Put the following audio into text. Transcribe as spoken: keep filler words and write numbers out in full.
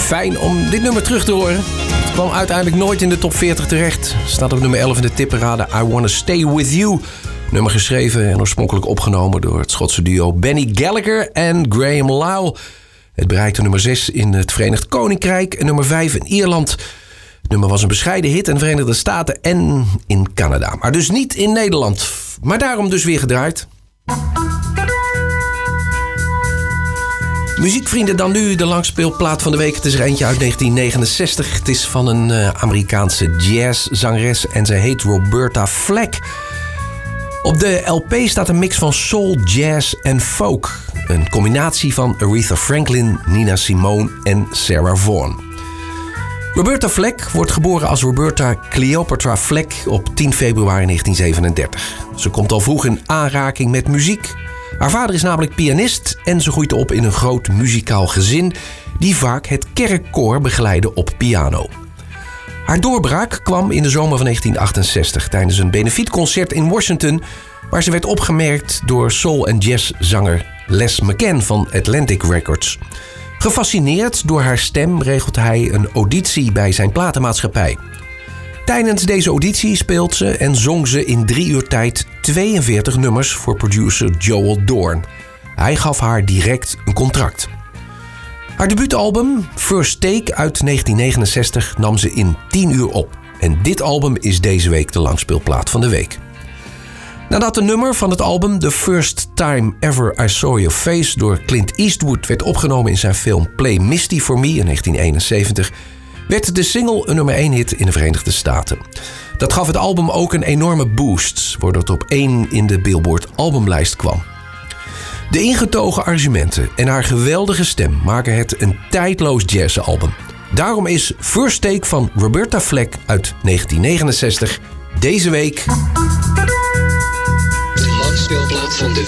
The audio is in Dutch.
Fijn om dit nummer terug te horen. Het kwam uiteindelijk nooit in de top veertig terecht. Staat op nummer elf in de tipparade I Wanna Stay With You. Nummer geschreven en oorspronkelijk opgenomen door het Schotse duo Benny Gallagher en Graham Lyle. Het bereikte nummer zes in het Verenigd Koninkrijk en nummer vijf in Ierland. Het nummer was een bescheiden hit in de Verenigde Staten en in Canada. Maar dus niet in Nederland. Maar daarom dus weer gedraaid. Muziekvrienden, dan nu de langspeelplaat van de week. Het is er eentje uit negentien negenenzestig. Het is van een uh, Amerikaanse jazzzangeres en zij heet Roberta Flack. Op de L P staat een mix van soul, jazz en folk. Een combinatie van Aretha Franklin, Nina Simone en Sarah Vaughan. Roberta Flack wordt geboren als Roberta Cleopatra Flack op tien februari negentien zevenendertig. Ze komt al vroeg in aanraking met muziek. Haar vader is namelijk pianist en ze groeit op in een groot muzikaal gezin die vaak het kerkkoor begeleidde op piano. Haar doorbraak kwam in de zomer van negentien achtenzestig tijdens een benefietconcert in Washington, waar ze werd opgemerkt door soul- en jazzzanger Les McCann van Atlantic Records. Gefascineerd door haar stem regelt hij een auditie bij zijn platenmaatschappij. Tijdens deze auditie speelt ze en zong ze in drie uur tijd tweeënveertig nummers voor producer Joel Dorn. Hij gaf haar direct een contract. Haar debuutalbum First Take uit negentien negenenzestig nam ze in tien uur op. En dit album is deze week de langspeelplaat van de week. Nadat een nummer van het album The First Time Ever I Saw Your Face door Clint Eastwood werd opgenomen in zijn film Play Misty for Me in negentien eenenzeventig... werd de single een nummer één hit in de Verenigde Staten. Dat gaf het album ook een enorme boost, waardoor het op één in de Billboard albumlijst kwam. De ingetogen arrangementen en haar geweldige stem maken het een tijdloos jazzalbum. Daarom is First Take van Roberta Flack uit negentien negenenzestig deze week de langspeelplaat van de